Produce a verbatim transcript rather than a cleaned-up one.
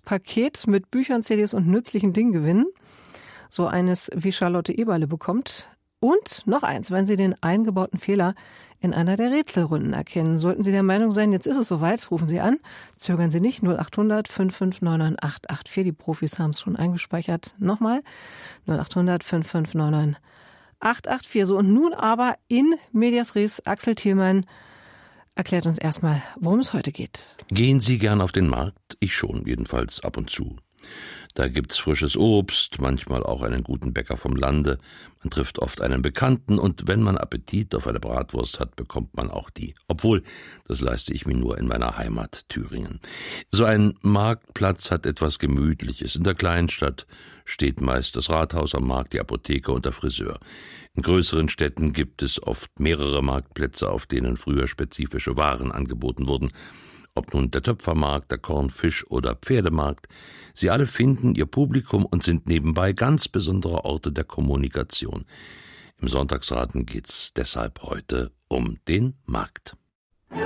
Paket mit Büchern, C Ds und nützlichen Dingen gewinnen. So eines, wie Charlotte Eberle bekommt. Und noch eins, wenn Sie den eingebauten Fehler in einer der Rätselrunden erkennen. Sollten Sie der Meinung sein, jetzt ist es soweit, rufen Sie an. Zögern Sie nicht, null achthundert fünfundfünfzig neunundneunzig achthundertvier. Die Profis haben es schon eingespeichert. Nochmal, null achthundert fünfundfünfzig neunundneunzig achthundertvier. So, und nun aber in Medias Res. Axel Thielmann erklärt uns erstmal, worum es heute geht. Gehen Sie gern auf den Markt? Ich schon, jedenfalls ab und zu. Da gibt's frisches Obst, manchmal auch einen guten Bäcker vom Lande. Man trifft oft einen Bekannten und wenn man Appetit auf eine Bratwurst hat, bekommt man auch die. Obwohl, das leiste ich mir nur in meiner Heimat Thüringen. So ein Marktplatz hat etwas Gemütliches. In der Kleinstadt steht meist das Rathaus am Markt, die Apotheke und der Friseur. In größeren Städten gibt es oft mehrere Marktplätze, auf denen früher spezifische Waren angeboten wurden. Ob nun der Töpfermarkt, der Korn-, Fisch- oder Pferdemarkt, sie alle finden ihr Publikum und sind nebenbei ganz besondere Orte der Kommunikation. Im Sonntagsraten geht's deshalb heute um den Markt.